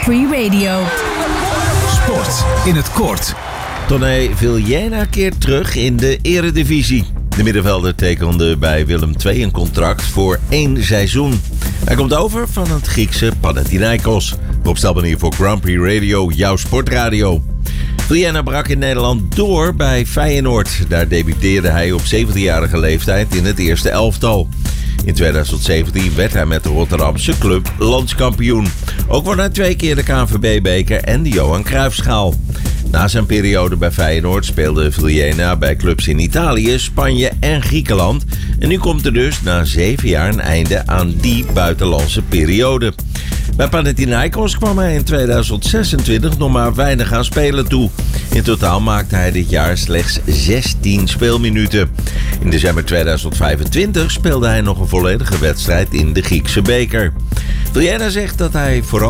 Free Radio. Sport in het kort. Tonné Vilhena keert terug in de eredivisie. De middenvelder tekende bij Willem II een contract voor 1 seizoen. Hij komt over van het Griekse Panathinaikos. Rob Stelman hier voor Grand Prix Radio, jouw sportradio. Vilhena brak in Nederland door bij Feyenoord. Daar debuteerde hij op 17-jarige leeftijd in het eerste elftal. In 2017 werd hij met de Rotterdamse club landskampioen. Ook won hij 2 keer de KNVB-beker en de Johan Cruijffschaal. Na zijn periode bij Feyenoord speelde Vilhena bij clubs in Italië, Spanje en Griekenland. En nu komt er dus na 7 jaar een einde aan die buitenlandse periode. Bij Panathinaikos kwam hij in 2026 nog maar weinig aan spelen toe. In totaal maakte hij dit jaar slechts 16 speelminuten. In december 2025 speelde hij nog een volledige wedstrijd in de Griekse beker. Vilhena zegt dat hij vooral